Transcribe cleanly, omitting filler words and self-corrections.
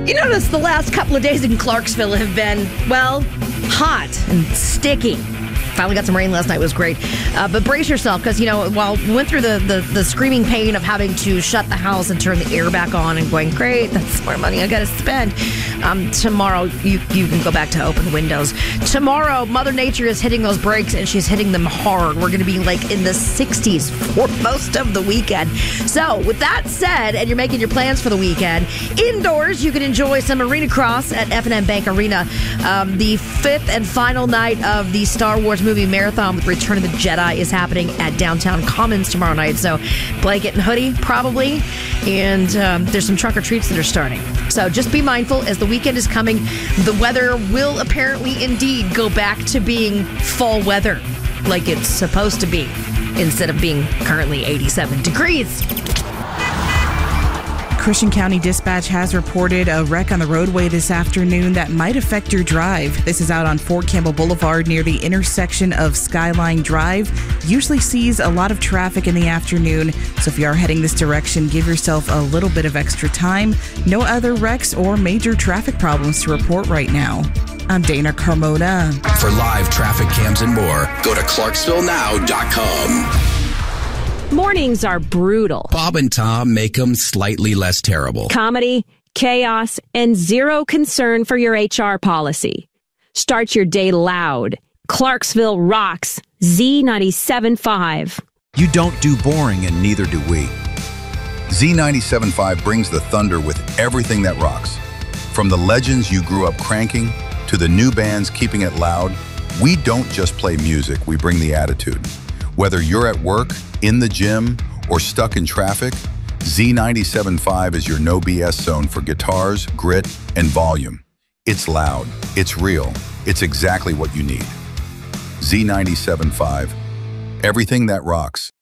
You notice the last couple of days in Clarksville have been, well, hot and sticky. Finally got some rain last night. It was great. But brace yourself because, while we went through the screaming pain of having to shut the house and turn the air back on and going, great, that's more money I got to spend. Tomorrow, you can go back to open windows. Tomorrow, Mother Nature is hitting those brakes and she's hitting them hard. We're going to be in the 60s for most of the weekend. So with that said, and you're making your plans for the weekend, indoors, you can enjoy some arena cross at F&M Bank Arena. The fifth and final night of the Star Wars movie marathon with Return of the Jedi is happening at Downtown Commons tomorrow night. So blanket and hoodie, probably. And there's some trunk or treats that are starting. So just be mindful as the weekend is coming. The weather will apparently indeed go back to being fall weather like it's supposed to be instead of being currently 87 degrees. Christian County Dispatch has reported a wreck on the roadway this afternoon that might affect your drive. This is out on Fort Campbell Boulevard near the intersection of Skyline Drive. Usually sees a lot of traffic in the afternoon, so if you are heading this direction, give yourself a little bit of extra time. No other wrecks or major traffic problems to report right now. I'm Dana Carmona. For live traffic cams and more, go to ClarksvilleNow.com. Mornings are brutal. Bob and Tom make them slightly less terrible. Comedy, chaos, and zero concern for your HR policy. Start your day loud. Clarksville rocks. Z97.5. You don't do boring, and neither do we. Z97.5 brings the thunder with everything that rocks. From the legends you grew up cranking to the new bands keeping it loud, we don't just play music, we bring the attitude. Whether you're at work, in the gym, or stuck in traffic, Z97.5 is your no BS zone for guitars, grit, and volume. It's loud, it's real, it's exactly what you need. Z97.5, everything that rocks.